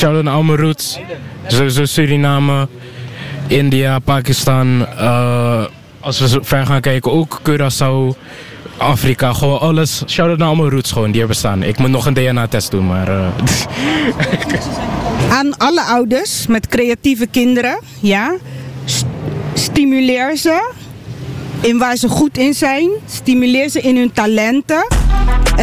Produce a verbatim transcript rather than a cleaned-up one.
shout-out naar al mijn roots. Sowieso Suriname, India, Pakistan. Uh, als we zo ver gaan kijken, ook Curaçao, Afrika. Gewoon alles. Shout-out naar al mijn roots gewoon die er bestaan. Ik moet nog een D N A-test doen, maar... Uh, Aan alle ouders met creatieve kinderen, ja. St- stimuleer ze in waar ze goed in zijn. Stimuleer ze in hun talenten.